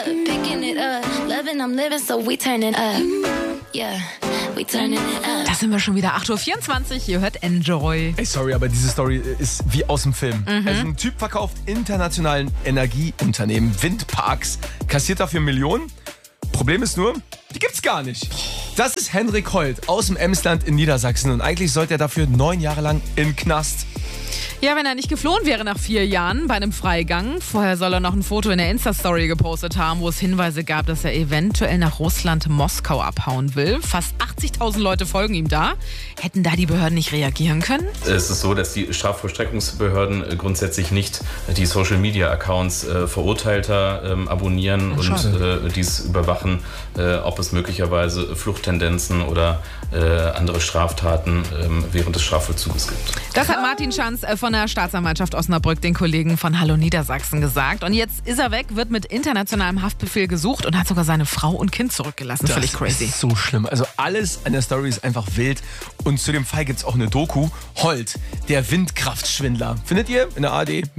Picking it up, loving, I'm living, so we turning up. Yeah, we turning it up. Da sind wir schon wieder 8.24 Uhr, ihr hört Enjoy. Ey, sorry, aber diese Story ist wie aus dem Film. Also ein Typ verkauft internationalen Energieunternehmen Windparks, kassiert dafür Millionen. Problem ist nur, die gibt's gar nicht. Das ist Henrik Holt aus dem Emsland in Niedersachsen und eigentlich sollte er dafür 9 Jahre lang in den Knast. Ja, wenn er nicht geflohen wäre nach 4 Jahren bei einem Freigang. Vorher soll er noch ein Foto in der Insta-Story gepostet haben, wo es Hinweise gab, dass er eventuell nach Russland, Moskau abhauen will. Fast 80.000 Leute folgen ihm da. Hätten da die Behörden nicht reagieren können? Es ist so, dass die Strafvollstreckungsbehörden grundsätzlich nicht die Social-Media-Accounts Verurteilter abonnieren und dies überwachen, ob es möglicherweise Fluchttendenzen oder andere Straftaten während des Strafvollzuges gibt. Das hat Martin Schanz von der Staatsanwaltschaft Osnabrück den Kollegen von Hallo Niedersachsen gesagt. Und jetzt ist er weg, wird mit internationalem Haftbefehl gesucht und hat sogar seine Frau und Kind zurückgelassen. Völlig crazy. Das ist so schlimm. Also alles an der Story ist einfach wild. Und zu dem Fall gibt es auch eine Doku. Holt, der Windkraftschwindler. Findet ihr in der ARD?